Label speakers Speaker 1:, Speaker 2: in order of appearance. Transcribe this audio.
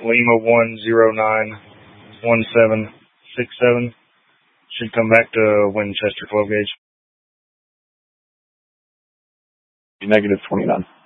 Speaker 1: Lima 1091767. Should come back to Winchester 12 gauge.
Speaker 2: Negative 29.